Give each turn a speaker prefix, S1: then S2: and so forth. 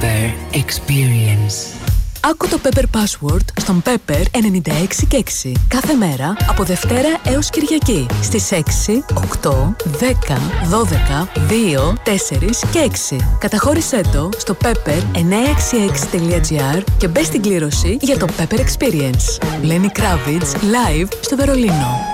S1: Pepper Experience.
S2: Άκου το Pepper Password στον Pepper 96 και 6. Κάθε μέρα από Δευτέρα έως Κυριακή στις 6, 8, 10, 12, 2, 4 και 6. Καταχώρησέ το στο pepper966.gr και μπες στην κλήρωση για το Pepper Experience. Lenny Kravitz live στο Βερολίνο.